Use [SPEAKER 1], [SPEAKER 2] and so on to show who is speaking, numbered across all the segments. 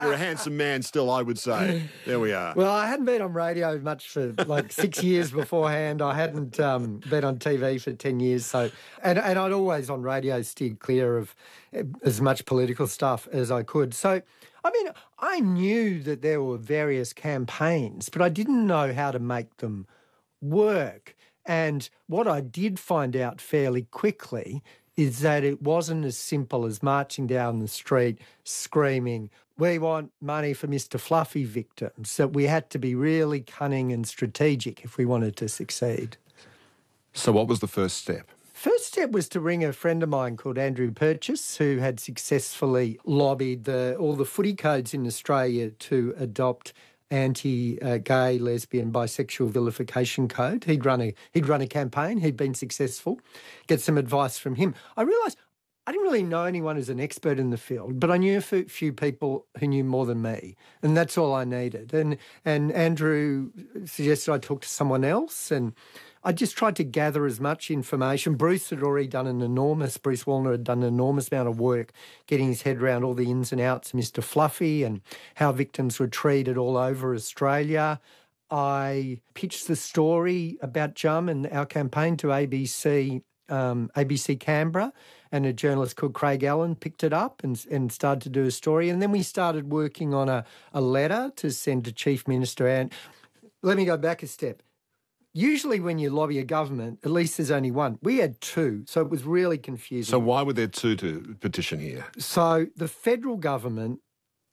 [SPEAKER 1] You're a handsome man still, I would say. There we are.
[SPEAKER 2] Well, I hadn't been on radio much for like 6 years beforehand. I hadn't been on TV for 10 years. So, and I'd always on radio steered clear of as much political stuff as I could. So, I mean, I knew that there were various campaigns, but I didn't know how to make them work. And what I did find out fairly quickly is that it wasn't as simple as marching down the street screaming, we want money for Mr. Fluffy victims, that we had to be really cunning and strategic if we wanted to succeed.
[SPEAKER 1] So what was the first step?
[SPEAKER 2] First step was to ring a friend of mine called Andrew Purchase, who had successfully lobbied all the footy codes in Australia to adopt anti-gay, lesbian, bisexual vilification code. He'd run a campaign. He'd been successful. Get some advice from him. I realised I didn't really know anyone who's an expert in the field, but I knew a few people who knew more than me, and that's all I needed. And Andrew suggested I talk to someone else, and I just tried to gather as much information. Bruce Wallner had done an enormous amount of work getting his head around all the ins and outs of Mr. Fluffy and how victims were treated all over Australia. I pitched the story about Jum and our campaign to ABC Canberra, and a journalist called Craig Allen picked it up and started to do a story. And then we started working on a letter to send to Chief Minister. And let me go back a step. Usually when you lobby a government, at least there's only one. We had two, so it was really confusing.
[SPEAKER 1] So why were there two to petition here?
[SPEAKER 2] So the federal government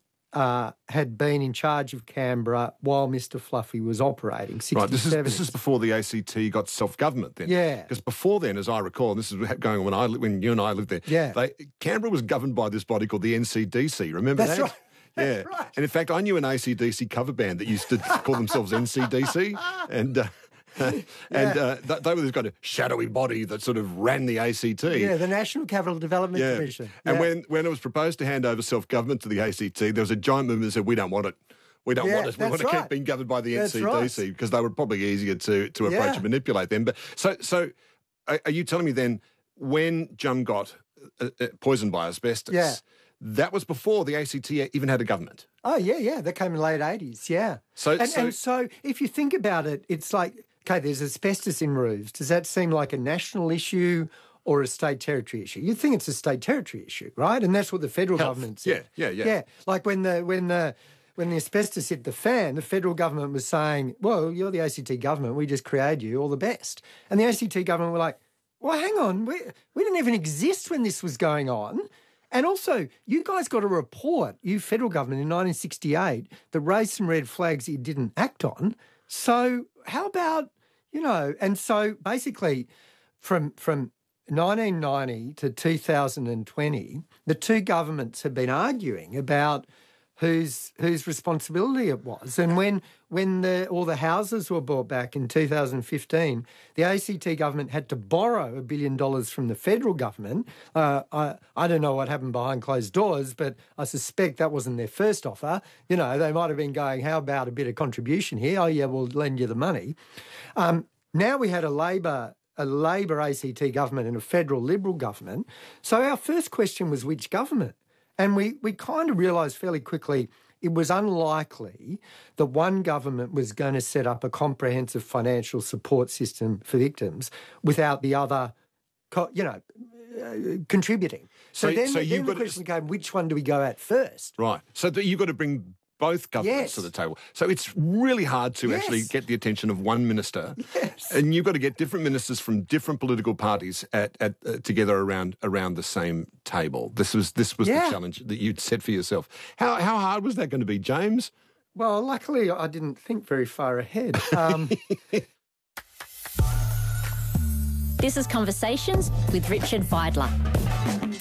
[SPEAKER 2] had been in charge of Canberra while Mr. Fluffy was operating.
[SPEAKER 1] Right, this is before the ACT got self-government then.
[SPEAKER 2] Yeah.
[SPEAKER 1] Because before then, as I recall, and this is going on when you and I lived there, Canberra was governed by this body called the NCDC. Remember that?
[SPEAKER 2] Right.
[SPEAKER 1] Yeah.
[SPEAKER 2] That's right.
[SPEAKER 1] And in fact, I knew an ACDC cover band that used to call themselves NCDC, and they were this kind of shadowy body that sort of ran the ACT.
[SPEAKER 2] Yeah, the National Capital Development Commission.
[SPEAKER 1] And when it was proposed to hand over self-government to the ACT, there was a giant movement that said, we don't want it. We don't want it. We want to keep being governed by the NCDC because they were probably easier to approach and manipulate them. But so are you telling me then when Jum got poisoned by asbestos, that was before the ACT even had a government?
[SPEAKER 2] Oh, yeah. That came in the late 80s, yeah. So if you think about it, it's like, okay, there's asbestos in roofs. Does that seem like a national issue or a state territory issue? You'd think it's a state territory issue, right? And that's what the federal government said.
[SPEAKER 1] Yeah.
[SPEAKER 2] Like when the asbestos hit the fan, the federal government was saying, well, you're the ACT government, we just created you, all the best. And the ACT government were like, well, hang on, we didn't even exist when this was going on. And also, you guys got a report, you federal government in 1968, that raised some red flags that you didn't act on. So how about, and so basically from 1990 to 2020, the two governments have been arguing about whose responsibility it was. And when all the houses were bought back in 2015, the ACT government had to borrow $1 billion from the federal government. I don't know what happened behind closed doors, but I suspect that wasn't their first offer. They might have been going, how about a bit of contribution here? Oh, yeah, we'll lend you the money. Now we had a Labor ACT government and a federal Liberal government. So our first question was which government? And we kind of realised fairly quickly it was unlikely that one government was going to set up a comprehensive financial support system for victims without the other, contributing. So then the question became, which one do we go at first?
[SPEAKER 1] Right. So you've got to bring both governments to the table. So it's really hard to actually get the attention of one minister.
[SPEAKER 2] Yes.
[SPEAKER 1] And you've got to get different ministers from different political parties together around the same table. This was the challenge that you'd set for yourself. How hard was that going to be, James?
[SPEAKER 2] Well, luckily I didn't think very far ahead.
[SPEAKER 3] This is Conversations with Richard Vidler.